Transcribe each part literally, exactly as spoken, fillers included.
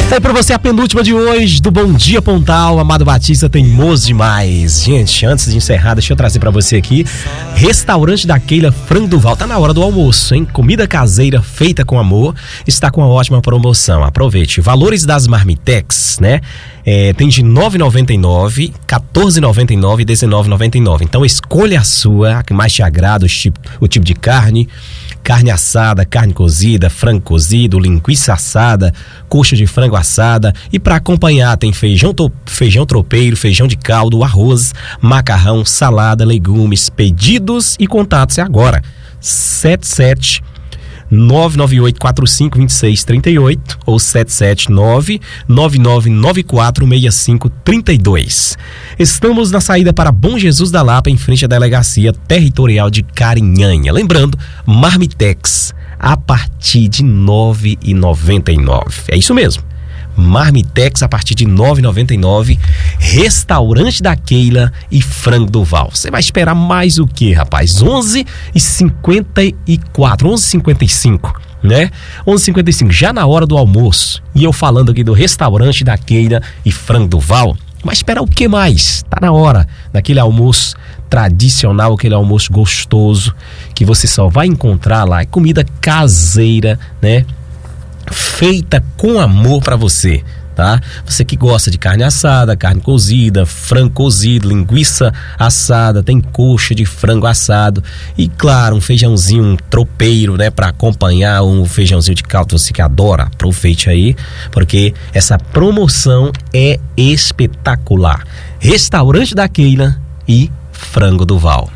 É pra você a penúltima de hoje do Bom Dia Pontal. Amado Batista, teimoso demais. Gente, antes de encerrar, deixa eu trazer pra você aqui Restaurante da Keila, Frango do Val. Tá na hora do almoço, hein? Comida caseira feita com amor. Está com uma ótima promoção. Aproveite. Valores das Marmitex, né? É, tem de nove reais e noventa e nove centavos, quatorze reais e noventa e nove centavos e dezenove reais e noventa e nove centavos. Então escolha a sua, a que mais te agrada, o tipo, o tipo de carne. Carne assada, carne cozida, frango cozido, linguiça assada, coxa de frango assada. E para acompanhar tem feijão, to, feijão tropeiro, feijão de caldo, arroz, macarrão, salada, legumes. Pedidos e contatos é agora. sete sete nove nove oito quatro cinco dois seis três oito ou sete sete nove nove nove nove quatro seis cinco três dois. Estamos na saída para Bom Jesus da Lapa, em frente à Delegacia Territorial de Carinhanha. Lembrando, Marmitex a partir de nove reais e noventa e nove centavos. É isso mesmo. Marmitex a partir de nove reais e noventa e nove centavos, Restaurante da Keila e Frango do Val. Você vai esperar mais o que, rapaz? onze e cinquenta e quatro, onze e cinquenta e cinco, né? onze e cinquenta e cinco, já na hora do almoço. E eu falando aqui do Restaurante da Keila e Frango do Val. Vai esperar o que mais? Tá na hora daquele almoço tradicional, aquele almoço gostoso que você só vai encontrar lá. É comida caseira, né? Feita com amor pra você, tá? Você que gosta de carne assada, carne cozida, frango cozido, linguiça assada, tem coxa de frango assado e, claro, um feijãozinho um tropeiro, né? Pra acompanhar um feijãozinho de caldo, você que adora, aproveite aí, porque essa promoção é espetacular. Restaurante da Keila e Frango do Val.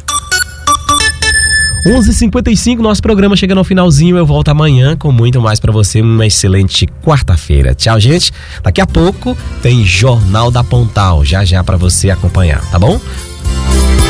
onze e cinquenta e cinco, nosso programa chega no finalzinho. Eu volto amanhã com muito mais pra você. Uma excelente quarta-feira. Tchau, gente. Daqui a pouco tem Jornal da Pontal, já já pra você acompanhar, tá bom?